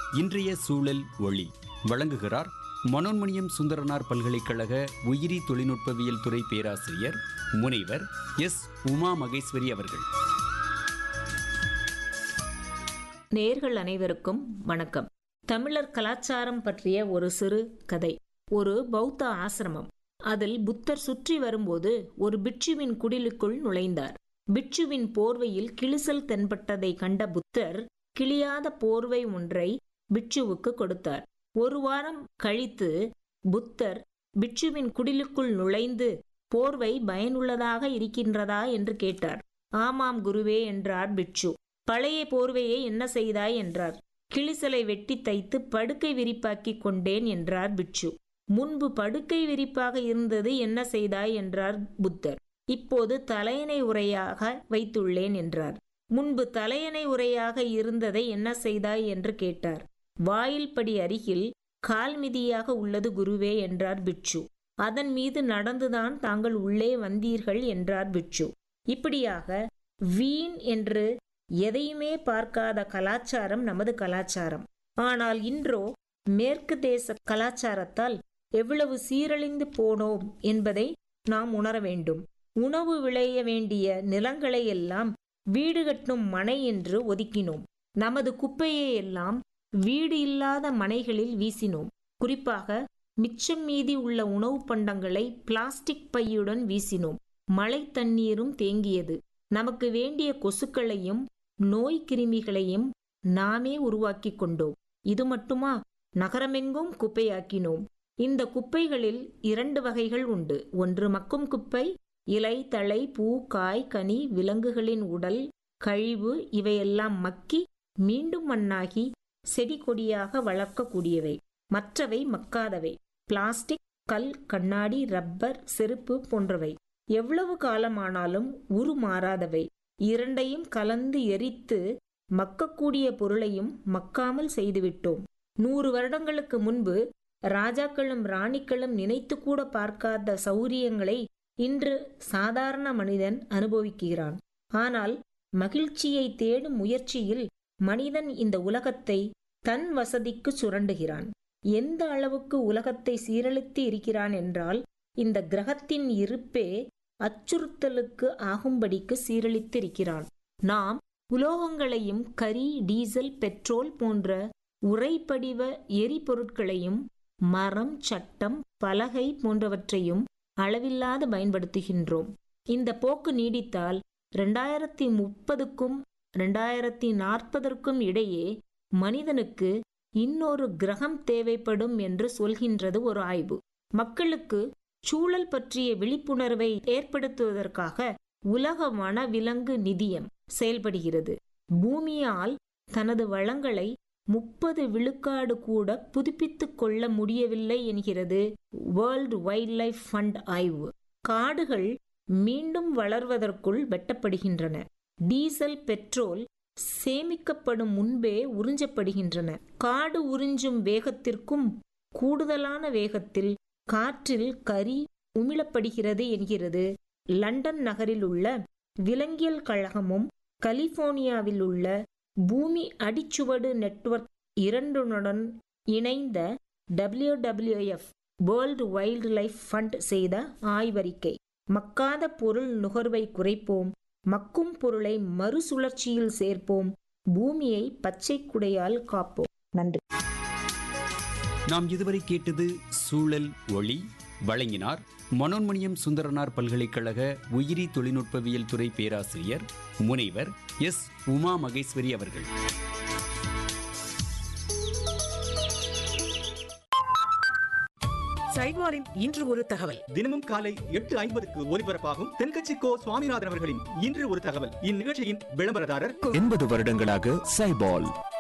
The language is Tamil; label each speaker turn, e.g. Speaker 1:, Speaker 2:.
Speaker 1: இன்றைய சூழல் ஒளி வழங்குகிறார் மனோன்மணியம் சுந்தரனார் பல்கலைக்கழக உயிரி தொழில்நுட்பவியல் துறை பேராசிரியர் முனைவர் எஸ். உமா மகேஸ்வரி அவர்கள்.
Speaker 2: நேயர்கள் அனைவருக்கும் வணக்கம். தமிழர் கலாச்சாரம் பற்றிய ஒரு சிறு கதை. ஒரு பௌத்த ஆசிரமம். அதில் புத்தர் சுற்றி வரும்போது ஒரு பிட்சுவின் குடிலுக்குள் நுழைந்தார். பிட்சுவின் போர்வையில் கிழிசல் தென்பட்டதை கண்ட புத்தர் கிழியாத போர்வை ஒன்றை பிட்சுவுக்கு கொடுத்தார். ஒரு வாரம் கழித்து புத்தர் பிட்சுவின் குடிலுக்குள் நுழைந்து போர்வை பயனுள்ளதாக இருக்கின்றதா என்று கேட்டார். ஆமாம் குருவே என்றார் பிட்சு. பழைய போர்வையை என்ன செய்தாய் என்றார். கிழிசலை வெட்டி தைத்து படுக்கை விரிப்பாக்கி கொண்டேன் என்றார் பிட்சு. முன்பு படுக்கை விரிப்பாக இருந்தது, என்ன செய்தாய் என்றார் புத்தர். இப்போது தலையணை உரையாக வைத்துள்ளேன் என்றார். முன்பு தலையணை உரையாக இருந்ததை என்ன செய்தாய் என்று கேட்டார். வாயில் படி அருகில் கால் மிதியாக உள்ளது குருவே என்றார் பிட்சு. அதன் மீது நடந்துதான் தாங்கள் உள்ளே வந்தீர்கள் என்றார் பிட்சு. இப்படியாக வீண் என்று எதையுமே பார்க்காத கலாச்சாரம் நமது கலாச்சாரம். ஆனால் இன்றோ மேற்கு தேச கலாச்சாரத்தால் எவ்வளவு சீரழிந்து போனோம் என்பதை நாம் உணர வேண்டும். உணவு விளைய வேண்டிய நிலங்களை எல்லாம் வீடு கட்டும் மனை என்று ஒதுக்கினோம். நமது குப்பையை எல்லாம் வீடு இல்லாத மனைகளில் வீசினோம். குறிப்பாக மிச்சம் மீதி உள்ள உணவு பண்டங்களை பிளாஸ்டிக் பையுடன் வீசினோம். மழை தண்ணீரும் தேங்கியது. நமக்கு வேண்டிய கொசுக்களையும் நோய் கிருமிகளையும் நாமே உருவாக்கி கொண்டோம். இது மட்டுமா, நகரமெங்கும் குப்பையாக்கினோம். இந்த குப்பைகளில் 2 வகைகள் உண்டு. ஒன்று மக்கும் குப்பை, இலை, தழை, பூ, காய், கனி, விலங்குகளின் உடல் கழிவு இவையெல்லாம் மக்கி மீண்டும் மண்ணாகி செடி கொடியாக வளர்க்கக்கூடியவை. மற்றவை மக்காதவை, பிளாஸ்டிக், கல், கண்ணாடி, ரப்பர், செருப்பு போன்றவை. எவ்வளவு காலமானாலும் உருமாறாதவை. இரண்டையும் கலந்து எரித்து மக்கக்கூடிய பொருளையும் மக்காமல் செய்துவிட்டோம். 100 வருடங்களுக்கு முன்பு ராஜாக்களும் ராணிக்களும் நினைத்து கூட பார்க்காத சௌரியங்களை இன்று சாதாரண மனிதன் அனுபவிக்கிறான். ஆனால் மகிழ்ச்சியை தேடும் முயற்சியில் மனிதன் இந்த உலகத்தை தன் வசதிக்கு சுரண்டுகிறான். எந்த அளவுக்கு உலகத்தை சீரழித்து இருக்கிறான் என்றால், இந்த கிரகத்தின் இருப்பே அச்சுறுத்தலுக்கு ஆகும்படிக்கு சீரழித்து இருக்கிறான். நாம் உலோகங்களையும் கரி, டீசல், பெட்ரோல் போன்ற உறைபடிவ எரிபொருட்களையும் மரம், சட்டம், பலகை போன்றவற்றையும் அளவில்லாது பயன்படுத்துகின்றோம். இந்த போக்கு நீடித்தால் 2030க்கும் 2040க்கும் இடையே மனிதனுக்கு இன்னொரு கிரகம் தேவைப்படும் என்று சொல்கின்றது ஒரு ஆய்வு. மக்களுக்கு சூழல் பற்றிய விழிப்புணர்வை ஏற்படுத்துவதற்காக உலக வனவிலங்கு நிதியம் செயல்படுகிறது. பூமியால் தனது வளங்களை 30 விழுக்காடு கூட புதுப்பித்துக் கொள்ள முடியவில்லை என்கிறது வேர்ல்ட் வைல்ட் லைஃப் ஃபண்ட் ஆய்வு. காடுகள் மீண்டும் வளர்வதற்குள் வெட்டப்படுகின்றன. டீசல், பெட்ரோல் சேமிக்கப்படும் முன்பே உறிஞ்சப்படுகின்றன. காடு உறிஞ்சும் வேகத்திற்கும் கூடுதலான வேகத்தில் காற்றில் கரி உமிழப்படுகிறது என்கிறது லண்டன் நகரில் உள்ள விலங்கியல் கழகமும் கலிபோர்னியாவில் உள்ள பூமி அடிச்சுவடு நெட்வொர்க் 2னுடன் இணைந்த WWF world wild life fund செய்த ஆய்வறிக்கை. மக்காத பொருள் நுகர்வை குறைப்போம், மக்கும் பொருளை மறுசுழற்சியில் சேர்ப்போம், பூமியை பச்சை குடையால் காப்போம். நன்றி.
Speaker 1: நாம் இதுவரை கேட்டது சூழல் ஒளி. வழங்கினார் மனோன்மணியம் சுந்தரனார் பல்கலைக்கழக உயிரி தொழில்நுட்பவியல் துறை பேராசிரியர் முனைவர் எஸ். உமா மகேஸ்வரி அவர்கள்.
Speaker 3: சைட்வாரின் இன்று ஒரு தகவல்.
Speaker 4: தினமும் காலை 8:50க்கு ஒலிபரப்பாகும் தென்கட்சி கோ. சுவாமிநாதன் அவர்களின் இன்று ஒரு தகவல். இந்நிகழ்ச்சியின் விளம்பரதாரர்
Speaker 5: 80 வருடங்களாக சைபால்.